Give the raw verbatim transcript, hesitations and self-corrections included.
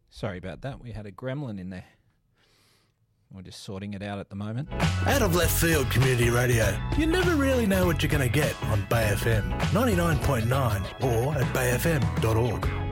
Sorry about that. We had a gremlin in there. We're just sorting it out at the moment. Out of left field community radio. You never really know what you're going to get on Bay F M ninety-nine point nine or at bay f m dot org.